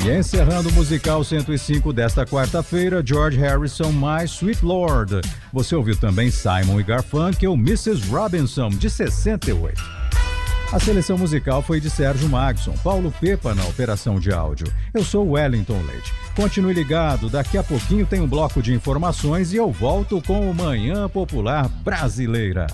E encerrando o Musical 105 desta quarta-feira, George Harrison, My Sweet Lord. Você ouviu também Simon e Garfunkel, Mrs. Robinson, de 68. A seleção musical foi de Sérgio Magson, Paulo Pepa na operação de áudio. Eu sou Wellington Leite. Continue ligado, daqui a pouquinho tem um bloco de informações e eu volto com o Manhã Popular Brasileira.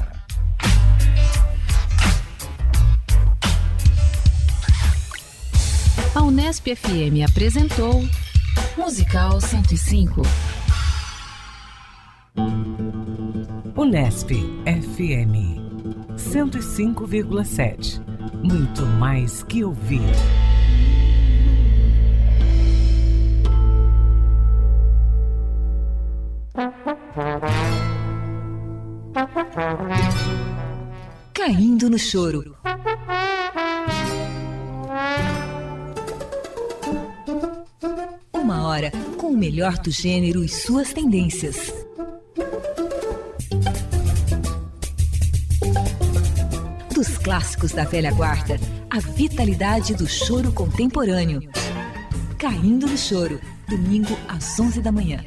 A Unesp FM apresentou Musical 105. Unesp FM 105,7. Muito mais que ouvir. Caindo no choro. Uma hora com o melhor do gênero e suas tendências. Dos clássicos da velha guarda, a vitalidade do choro contemporâneo. Caindo no Choro, domingo às 11 da manhã.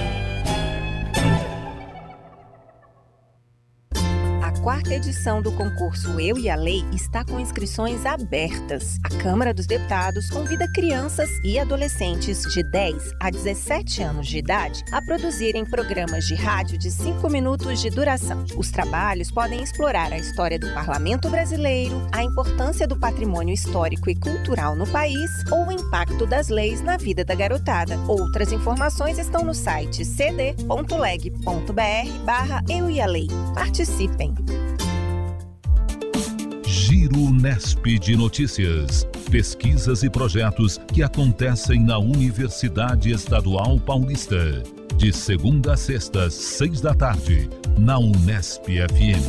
A quarta edição do concurso Eu e a Lei está com inscrições abertas. A Câmara dos Deputados convida crianças e adolescentes de 10 a 17 anos de idade a produzirem programas de rádio de 5 minutos de duração. Os trabalhos podem explorar a história do Parlamento brasileiro, a importância do patrimônio histórico e cultural no país ou o impacto das leis na vida da garotada. Outras informações estão no site cd.leg.br/Eu e a Lei. Participem! Giro Nesp de Notícias. Pesquisas e projetos que acontecem na Universidade Estadual Paulista. De segunda a sexta, 6 da tarde, na Unesp FM.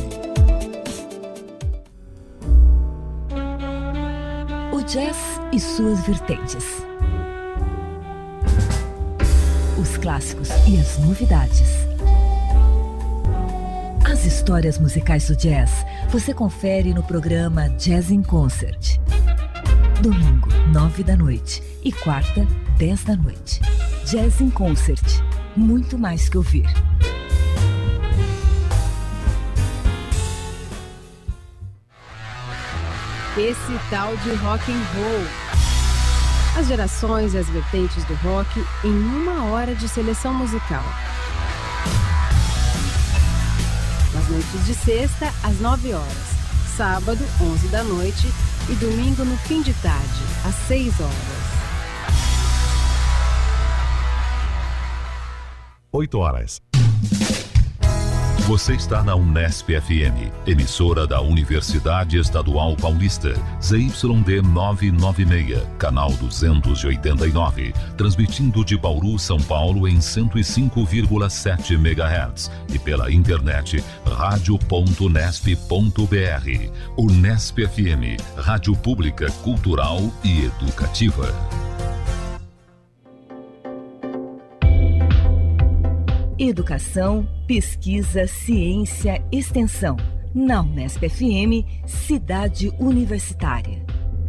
O jazz e suas vertentes. Os clássicos e as novidades. As histórias musicais do jazz você confere no programa Jazz in Concert. Domingo, 9 da noite e quarta, 10 da noite. Jazz in Concert. Muito mais que ouvir. Esse tal de rock and roll. As gerações e as vertentes do rock em uma hora de seleção musical. Nas noites de sexta, às 9 horas. Sábado, 11 da noite. E domingo, no fim de tarde, às 6 horas. 8 horas. Você está na Unesp FM, emissora da Universidade Estadual Paulista, ZYD 996, canal 289, transmitindo de Bauru, São Paulo em 105,7 MHz e pela internet radio.unesp.br. Unesp FM, rádio pública, cultural e educativa. Educação, pesquisa, ciência, extensão. Na Unesp FM, Cidade Universitária.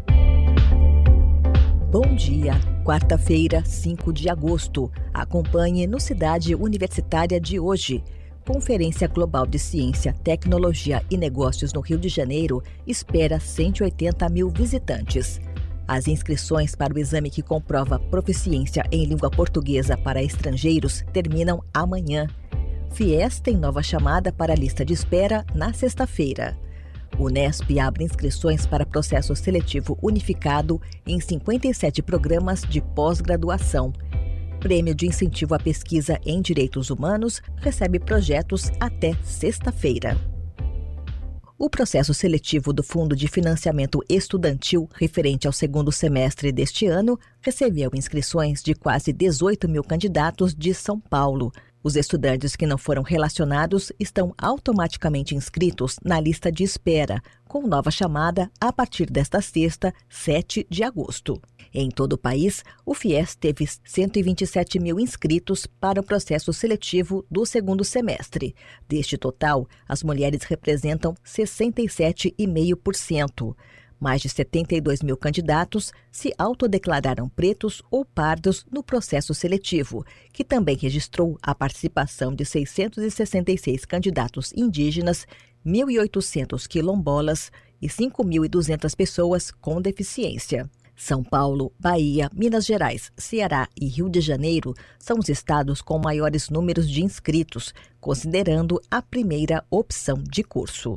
Bom dia, quarta-feira, 5 de agosto. Acompanhe no Cidade Universitária de hoje. Conferência Global de Ciência, Tecnologia e Negócios no Rio de Janeiro espera 180 mil visitantes. As inscrições para o exame que comprova proficiência em língua portuguesa para estrangeiros terminam amanhã. FIES tem nova chamada para a lista de espera na sexta-feira. Unesp abre inscrições para processo seletivo unificado em 57 programas de pós-graduação. Prêmio de Incentivo à Pesquisa em Direitos Humanos recebe projetos até sexta-feira. O processo seletivo do Fundo de Financiamento Estudantil, referente ao segundo semestre deste ano, recebeu inscrições de quase 18 mil candidatos de São Paulo. Os estudantes que não foram relacionados estão automaticamente inscritos na lista de espera, com nova chamada a partir desta sexta, 7 de agosto. Em todo o país, o FIES teve 127 mil inscritos para o processo seletivo do segundo semestre. Deste total, as mulheres representam 67,5%. Mais de 72 mil candidatos se autodeclararam pretos ou pardos no processo seletivo, que também registrou a participação de 666 candidatos indígenas, 1.800 quilombolas e 5.200 pessoas com deficiência. São Paulo, Bahia, Minas Gerais, Ceará e Rio de Janeiro são os estados com maiores números de inscritos, considerando a primeira opção de curso.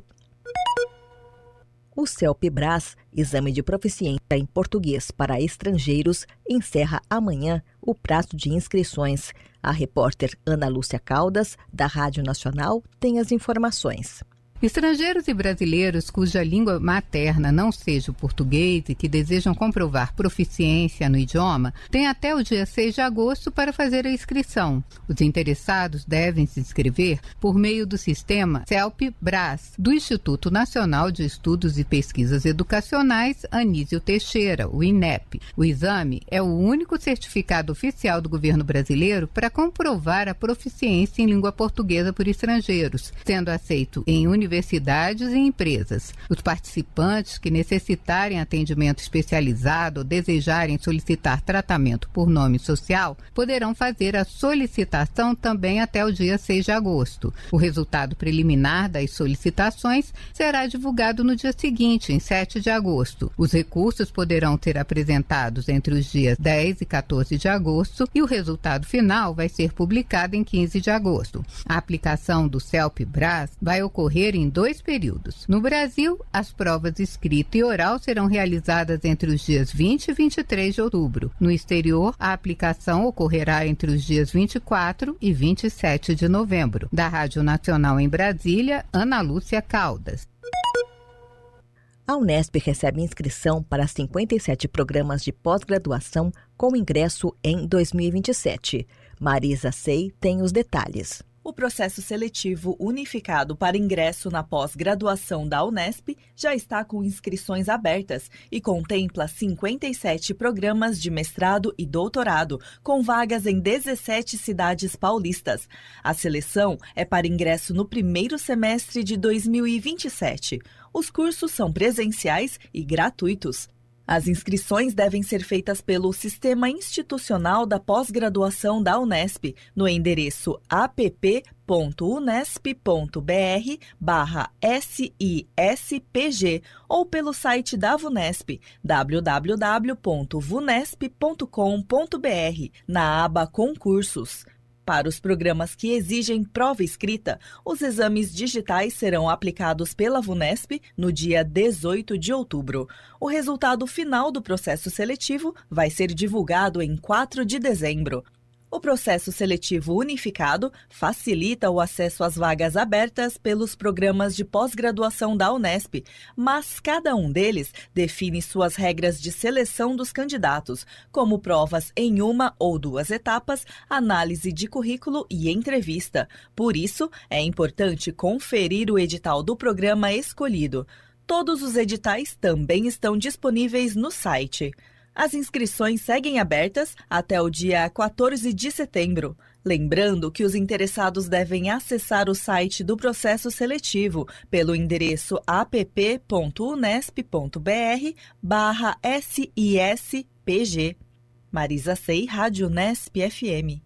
O CELP-BRAS, Exame de Proficiência em Português para Estrangeiros, encerra amanhã o prazo de inscrições. A repórter Ana Lúcia Caldas, da Rádio Nacional, tem as informações. Estrangeiros e brasileiros cuja língua materna não seja o português e que desejam comprovar proficiência no idioma têm até o dia 6 de agosto para fazer a inscrição. Os interessados devem se inscrever por meio do sistema CELP-BRAS, do Instituto Nacional de Estudos e Pesquisas Educacionais Anísio Teixeira, o INEP. O exame é o único certificado oficial do governo brasileiro para comprovar a proficiência em língua portuguesa por estrangeiros, sendo aceito em universidades e empresas. Os participantes que necessitarem atendimento especializado ou desejarem solicitar tratamento por nome social poderão fazer a solicitação também até o dia 6 de agosto. O resultado preliminar das solicitações será divulgado no dia seguinte, em 7 de agosto. Os recursos poderão ser apresentados entre os dias 10 e 14 de agosto e o resultado final vai ser publicado em 15 de agosto. A aplicação do CELP-BRAS vai ocorrer em 2 períodos. No Brasil, as provas escrita e oral serão realizadas entre os dias 20 e 23 de outubro. No exterior, a aplicação ocorrerá entre os dias 24 e 27 de novembro. Da Rádio Nacional em Brasília, Ana Lúcia Caldas. A Unesp recebe inscrição para 57 programas de pós-graduação com ingresso em 2027. Marisa Sei tem os detalhes. O processo seletivo unificado para ingresso na pós-graduação da Unesp já está com inscrições abertas e contempla 57 programas de mestrado e doutorado, com vagas em 17 cidades paulistas. A seleção é para ingresso no primeiro semestre de 2027. Os cursos são presenciais e gratuitos. As inscrições devem ser feitas pelo Sistema Institucional da Pós-Graduação da Unesp, no endereço app.unesp.br/SISPG ou pelo site da VUNESP, www.vunesp.com.br, na aba Concursos. Para os programas que exigem prova escrita, os exames digitais serão aplicados pela VUNESP no dia 18 de outubro. O resultado final do processo seletivo vai ser divulgado em 4 de dezembro. O processo seletivo unificado facilita o acesso às vagas abertas pelos programas de pós-graduação da Unesp, mas cada um deles define suas regras de seleção dos candidatos, como provas em 1 ou 2 etapas, análise de currículo e entrevista. Por isso, é importante conferir o edital do programa escolhido. Todos os editais também estão disponíveis no site. As inscrições seguem abertas até o dia 14 de setembro. Lembrando que os interessados devem acessar o site do processo seletivo pelo endereço app.unesp.br/SISPG. Marisa Sei, Rádio Unesp FM.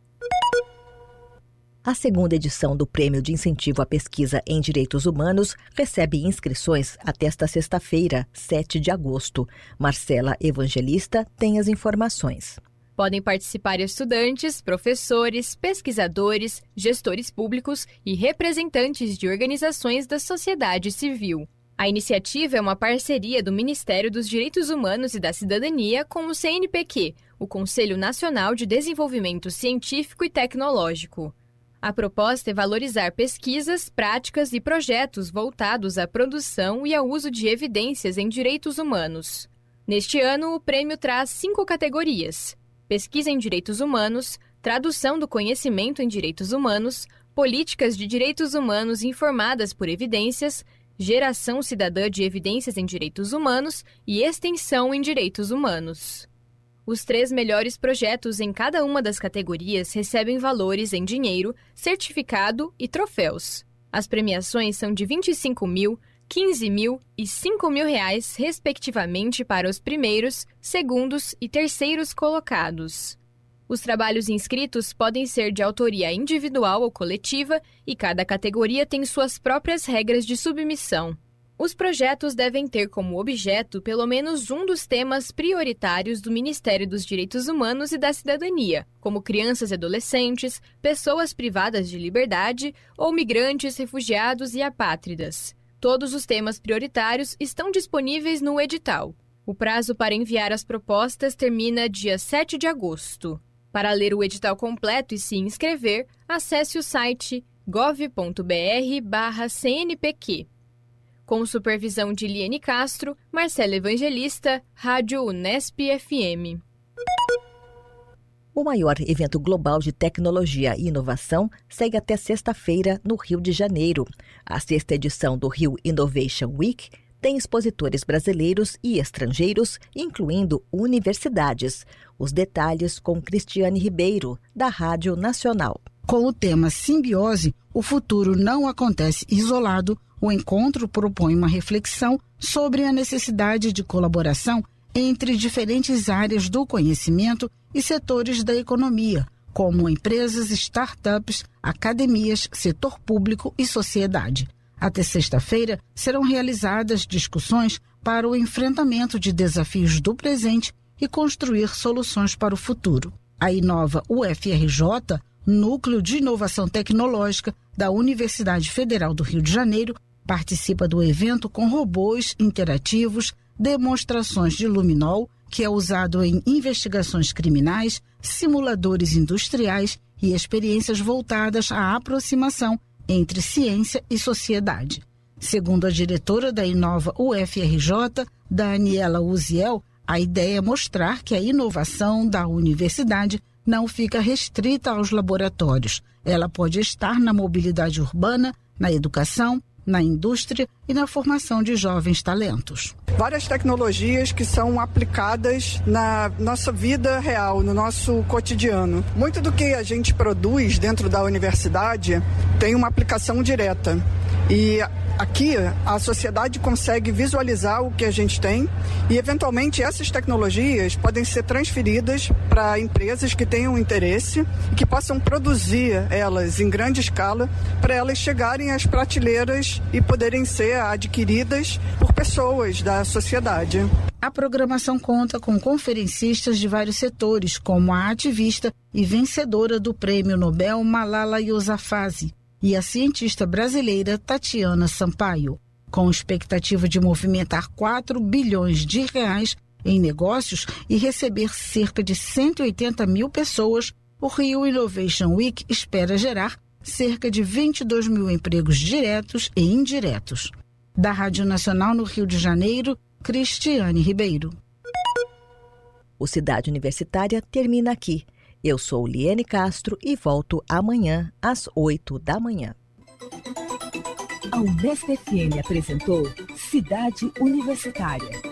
A segunda edição do Prêmio de Incentivo à Pesquisa em Direitos Humanos recebe inscrições até esta sexta-feira, 7 de agosto. Marcela Evangelista tem as informações. Podem participar estudantes, professores, pesquisadores, gestores públicos e representantes de organizações da sociedade civil. A iniciativa é uma parceria do Ministério dos Direitos Humanos e da Cidadania com o CNPq, o Conselho Nacional de Desenvolvimento Científico e Tecnológico. A proposta é valorizar pesquisas, práticas e projetos voltados à produção e ao uso de evidências em direitos humanos. Neste ano, o prêmio traz 5 categorias: pesquisa em direitos humanos, tradução do conhecimento em direitos humanos, políticas de direitos humanos informadas por evidências, geração cidadã de evidências em direitos humanos e extensão em direitos humanos. Os 3 melhores projetos em cada uma das categorias recebem valores em dinheiro, certificado e troféus. As premiações são de R$ 25.000, R$15.000 e R$5.000, respectivamente, para os primeiros, segundos e terceiros colocados. Os trabalhos inscritos podem ser de autoria individual ou coletiva e cada categoria tem suas próprias regras de submissão. Os projetos devem ter como objeto pelo menos um dos temas prioritários do Ministério dos Direitos Humanos e da Cidadania, como crianças e adolescentes, pessoas privadas de liberdade ou migrantes, refugiados e apátridas. Todos os temas prioritários estão disponíveis no edital. O prazo para enviar as propostas termina dia 7 de agosto. Para ler o edital completo e se inscrever, acesse o site gov.br/CNPq. Com supervisão de Liene Castro, Marcela Evangelista, Rádio Unesp FM. O maior evento global de tecnologia e inovação segue até sexta-feira no Rio de Janeiro. A 6ª edição do Rio Innovation Week tem expositores brasileiros e estrangeiros, incluindo universidades. Os detalhes com Cristiane Ribeiro, da Rádio Nacional. Com o tema Simbiose, o futuro não acontece isolado, o encontro propõe uma reflexão sobre a necessidade de colaboração entre diferentes áreas do conhecimento e setores da economia, como empresas, startups, academias, setor público e sociedade. Até sexta-feira, serão realizadas discussões para o enfrentamento de desafios do presente e construir soluções para o futuro. A Inova UFRJ, Núcleo de Inovação Tecnológica da Universidade Federal do Rio de Janeiro, participa do evento com robôs interativos, demonstrações de luminol, que é usado em investigações criminais, simuladores industriais e experiências voltadas à aproximação entre ciência e sociedade. Segundo a diretora da Inova UFRJ, Daniela Uziel, a ideia é mostrar que a inovação da universidade não fica restrita aos laboratórios. Ela pode estar na mobilidade urbana, na educação, na indústria e na formação de jovens talentos. Várias tecnologias que são aplicadas na nossa vida real, no nosso cotidiano. Muito do que a gente produz dentro da universidade tem uma aplicação direta. E aqui a sociedade consegue visualizar o que a gente tem e, eventualmente, essas tecnologias podem ser transferidas para empresas que tenham interesse e que possam produzir elas em grande escala para elas chegarem às prateleiras e poderem ser adquiridas por pessoas da sociedade. A programação conta com conferencistas de vários setores, como a ativista e vencedora do Prêmio Nobel Malala Yousafzai e a cientista brasileira Tatiana Sampaio, com expectativa de movimentar R$4 bilhões em negócios e receber cerca de 180 mil pessoas. O Rio Innovation Week espera gerar cerca de 22 mil empregos diretos e indiretos. Da Rádio Nacional no Rio de Janeiro, Cristiane Ribeiro. O Cidade Universitária termina aqui. Eu sou Liene Castro e volto amanhã às 8 da manhã. A Unesp FM apresentou Cidade Universitária.